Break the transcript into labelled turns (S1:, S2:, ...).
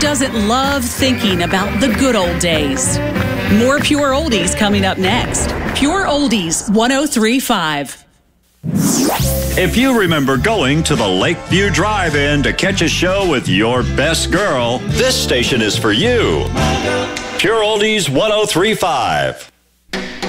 S1: doesn't love thinking about the good old days? More Pure Oldies coming up next. Pure Oldies 103.5.
S2: If you remember going to the Lakeview Drive-In to catch a show with your best girl, this station is for you. Pure Oldies 103.5.